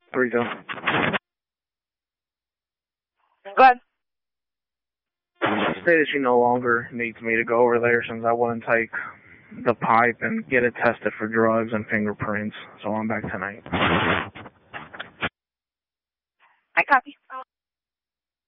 3-2. Go ahead. Say that she no longer needs me to go over there since I wouldn't take the pipe and get it tested for drugs and fingerprints. So I'm back tonight. I copy.